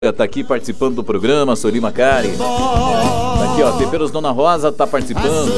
Tá aqui participando do programa, Sori Macari. Tá aqui, ó, Temperos Dona Rosa tá participando.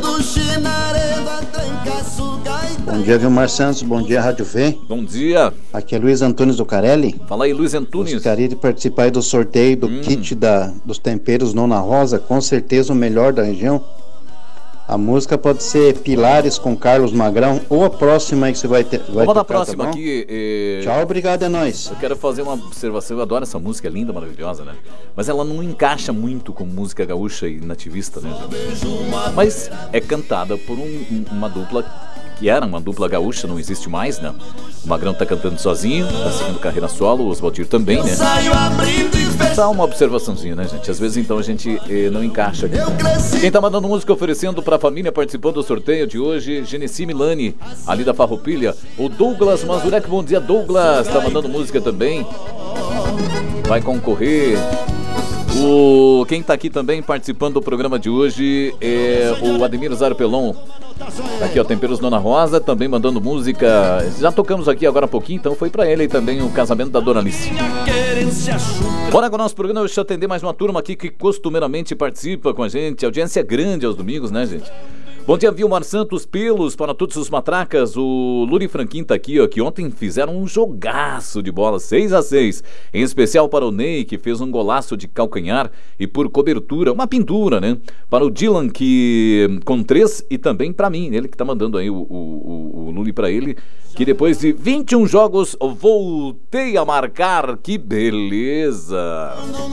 Bom dia, Vilmar Santos. Bom dia, Rádio V. Bom dia. Aqui é Luiz Antunes do Carelli. Fala aí, Luiz Antunes. Gostaria de participar aí do sorteio do kit dos Temperos Dona Rosa. Com certeza o melhor da região. A música pode ser Pilares com Carlos Magrão ou a próxima aí que você vai ter. Vamos na próxima tá aqui. Tchau, obrigado, é nóis. Eu quero fazer uma observação. Eu adoro essa música, é linda, maravilhosa, né? Mas ela não encaixa muito com música gaúcha e nativista, né? Mas é cantada por uma dupla que era uma dupla gaúcha, não existe mais, né? O Magrão tá cantando sozinho, tá seguindo carreira solo, o Oswaldir também, né? Só uma observaçãozinha, né, gente? Às vezes, então, a gente não encaixa aqui. Quem tá mandando música oferecendo pra família participando do sorteio de hoje, Genesi Milani, ali da Farroupilha. O Douglas Mazurek, bom dia, Douglas, tá mandando música também. Vai concorrer. Quem tá aqui também participando do programa de hoje é o Ademir Zarpelon. Aqui, ó, Temperos Dona Rosa, também mandando música. Já tocamos aqui agora há pouquinho, então foi pra ele também o casamento da Dona Alice. Bora com o nosso programa, deixa eu atender mais uma turma aqui que costumeiramente participa com a gente. A audiência é grande aos domingos, né, gente? Bom dia, Vilmar Santos, pelos para todos os matracas. O Luri Franquin tá aqui, ó, que ontem fizeram um jogaço de bola, 6-6. Em especial para o Ney, que fez um golaço de calcanhar e por cobertura, uma pintura, né? Para o Dylan, que com 3, e também para mim, ele que tá mandando aí o Luri para ele, que depois de 21 jogos voltei a marcar, que beleza!